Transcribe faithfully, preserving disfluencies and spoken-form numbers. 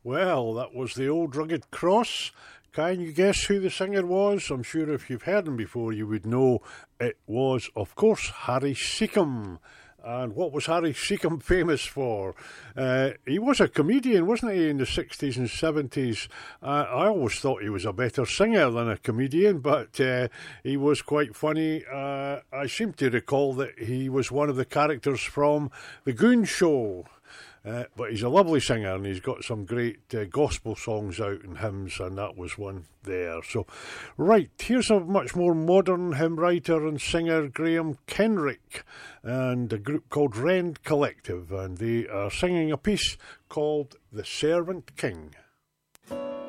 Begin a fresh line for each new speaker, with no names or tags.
Well, that was the Old Rugged Cross. Can you guess who the singer was? I'm sure if you've heard him before, you would know it was, of course, Harry Secombe. And what was Harry Secombe famous for? Uh, he was a comedian, wasn't he, in the sixties and seventies? Uh, I always thought he was a better singer than a comedian, but uh, he was quite funny. Uh, I seem to recall that he was one of the characters from The Goon Show. Uh, but he's a lovely singer, and he's got some great uh, gospel songs out and hymns, and that was one there. So, right, here's a much more modern hymn writer and singer, Graham Kenrick, and a group called Rend Collective, and they are singing a piece called The Servant King.